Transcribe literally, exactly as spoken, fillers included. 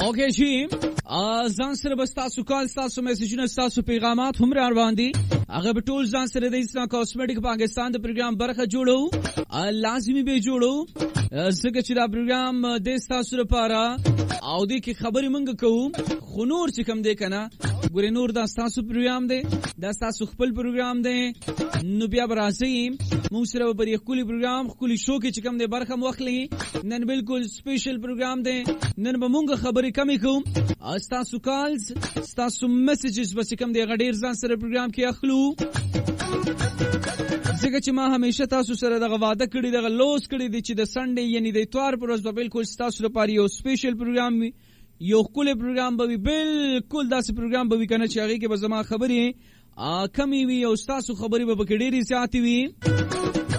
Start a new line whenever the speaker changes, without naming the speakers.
اوکې جی ځان سره به ستاسو کال ستاسو میسجونه ستاسو پیغامات هم را روان دي هغه به ټول ځان سره د اسنا کاسمیټک پاکستان د پروګرام برخه جوړو لازمي به جوړو ځکه چې دا پروګرام د ستاسو لپاره او د کی خبرې مونږ کوو خو نور چې کوم دی کنه ګورې نور دا ستاسو پروګرام دی دا ستاسو خپل پروګرام دی نو بیا به راځئ مونږ سره به د ښکلي پروګرام ښکلي شو کې چې کوم دی برخه مو واخلئ نن بالکل سپیشل پروګرام دی نن به مونږ خبرې کمې کوو ستاسو کالز ستاسو میسیجز به چې کوم دی هغه ډېر ځان سره پروګرام کې اخلو ځکه چې ما همیشه تاسو سره دغه وعده کړی دغه لوس کړی دی چې د سنډې یعنی د اتوار پر ورځ به بالکل ستاسو لپاره یو سپیشل پروګرام وي یو ښکلی پروګرام به وي بالکل داسې پروګرام به وي که نه چې هغې کې به زما خبرې کمې وي او ستاسو خبرې به پکې ډېرې زیاتې وي